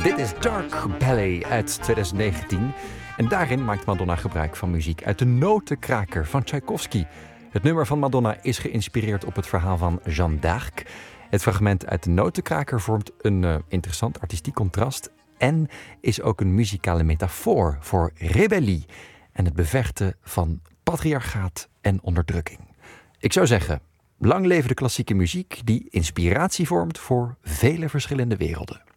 Dit is Dark Ballet uit 2019. En daarin maakt Madonna gebruik van muziek uit de Notenkraker van Tchaikovsky. Het nummer van Madonna is geïnspireerd op het verhaal van Jeanne d'Arc. Het fragment uit de Notenkraker vormt een interessant artistiek contrast en is ook een muzikale metafoor voor rebellie en het bevechten van patriarchaat en onderdrukking. Ik zou zeggen, lang leven de klassieke muziek die inspiratie vormt voor vele verschillende werelden.